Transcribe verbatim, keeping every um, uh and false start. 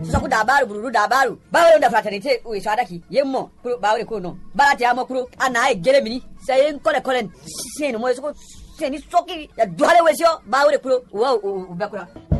so ku dabaru buru dabaru bawo da fraternité o so adaki yemmo kuro bawo ko no barati amo kuro ana e gele mini sai en kole kole sen mo so ko sen soki ya duhale wesio bawo kuro wo o bakura